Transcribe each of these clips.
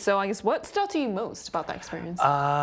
So I guess what stood out to you most about that experience?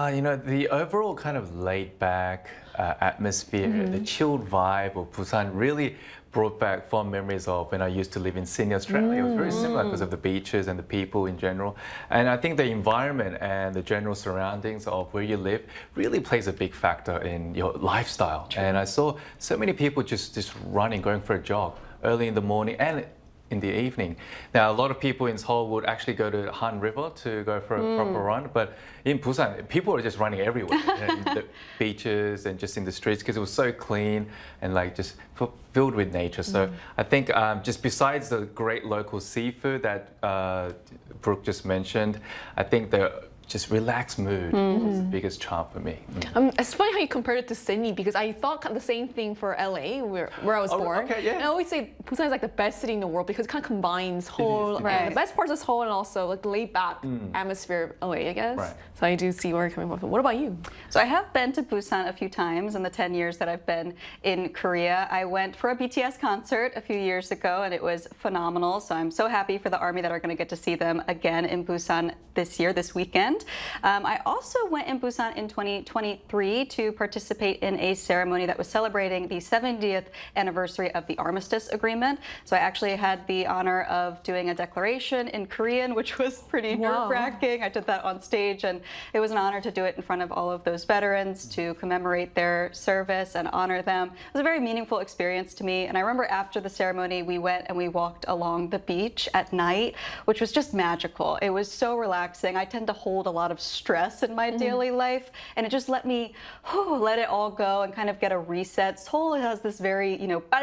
The overall kind of laid back atmosphere, the chilled vibe of Busan really brought back fond memories of when I used to live in Sydney, Australia. It was very similar because of the beaches and the people in general. And I think the environment and the general surroundings of where you live really plays a big factor in your lifestyle. True. And I saw so many people just running, going for a jog early in the morning and in the evening. Now, a lot of people in Seoul would actually go to Han River to go for a proper run, but in Busan, people are just running everywhere, in the beaches and just in the streets because it was so clean and like just filled with nature. So I think just besides the great local seafood that Brooke just mentioned, I think the just relaxed mood was the biggest charm for me. It's funny how you compared it to Sydney because I thought the same thing for LA where I was born. Okay, yeah. And I always say Busan is like the best city in the world because it kind of combines Seoul, the best parts of Seoul and also like the laid back atmosphere of LA, I guess. Right. So I do see where you're coming from. What about you? So I have been to Busan a few times in the 10 years that I've been in Korea. I went for a BTS concert a few years ago and it was phenomenal. So I'm so happy for the ARMY that are going to get to see them again in Busan this weekend. I also went in Busan in 2023 to participate in a ceremony that was celebrating the 70th anniversary of the Armistice Agreement. So I actually had the honor of doing a declaration in Korean, which was pretty nerve-wracking. I did that on stage, and it was an honor to do it in front of all of those veterans to commemorate their service and honor them. It was a very meaningful experience to me, and I remember after the ceremony, we went and we walked along the beach at night, which was just magical. It was so relaxing. I tend to hold a lot of stress in my daily life, and it just let me let it all go and kind of get a reset. Seoul has this very,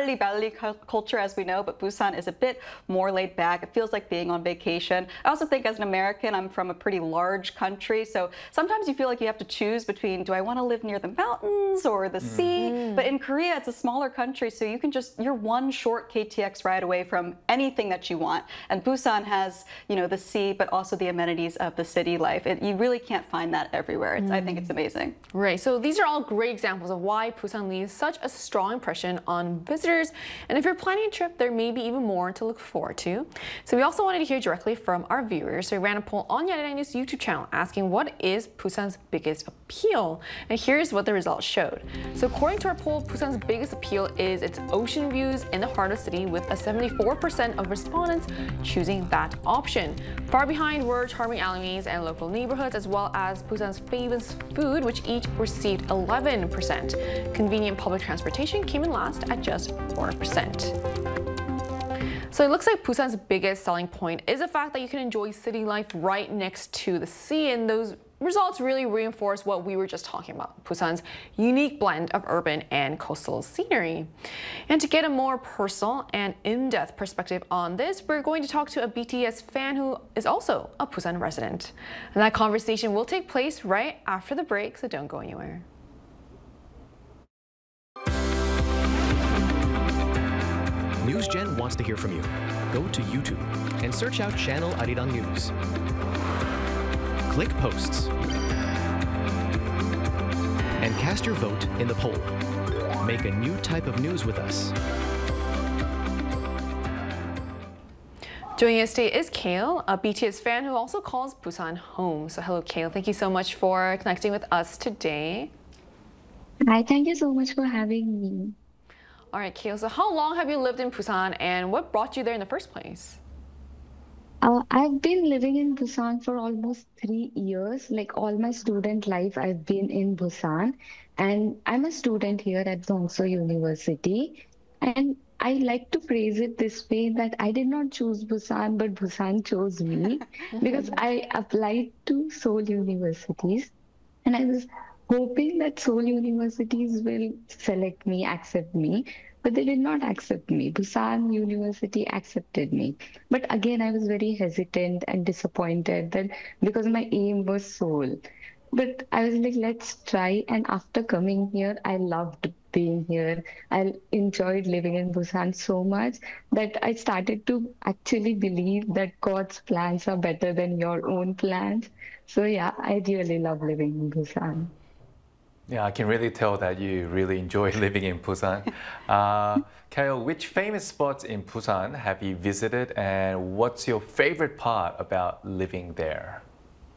빨리 culture, as we know, but Busan is a bit more laid back. It feels like being on vacation. I also think as an American, I'm from a pretty large country, so sometimes you feel like you have to choose between, do I want to live near the mountains or the sea? But in Korea, it's a smaller country, so you can you're one short KTX ride away from anything that you want. And Busan has, the sea, but also the amenities of the city life. You really can't find that everywhere. I think it's amazing. Right. So these are all great examples of why Busan leaves such a strong impression on visitors. And if you're planning a trip, there may be even more to look forward to. So we also wanted to hear directly from our viewers. So we ran a poll on Yada News YouTube channel asking what is Busan's biggest appeal? And here's what the results showed. So according to our poll, Busan's biggest appeal is its ocean views in the heart of the city, with a 74% of respondents choosing that option. Far behind were charming alleyways and local neighborhoods, as well as Busan's famous food, which each received 11%. Convenient public transportation came in last at just 4%. So it looks like Busan's biggest selling point is the fact that you can enjoy city life right next to the sea, and those results really reinforce what we were just talking about, Busan's unique blend of urban and coastal scenery. And to get a more personal and in-depth perspective on this, we're going to talk to a BTS fan who is also a Busan resident. And that conversation will take place right after the break, so don't go anywhere. NewsGen wants to hear from you. Go to YouTube and search out Channel Arirang News. Click Posts and cast your vote in the poll. Make a new type of news with us. Joining us today is Kale, a BTS fan who also calls Busan home. So hello, Kale. Thank you so much for connecting with us today. Hi, thank you so much for having me. All right, Kale, so how long have you lived in Busan and what brought you there in the first place? I've been living in Busan for almost 3 years. Like all my student life, I've been in Busan. And I'm a student here at Dongseo University. And I like to phrase it this way, that I did not choose Busan, but Busan chose me. Because I applied to Seoul universities. And I was hoping that Seoul universities will select me, accept me, but they did not accept me. Busan University accepted me. But again, I was very hesitant and disappointed that because my aim was Seoul. But I was like, let's try. And after coming here, I loved being here. I enjoyed living in Busan so much that I started to actually believe that God's plans are better than your own plans. So yeah, I really love living in Busan. Yeah, I can really tell that you really enjoy living in Busan. Kyle, which famous spots in Busan have you visited, and what's your favorite part about living there?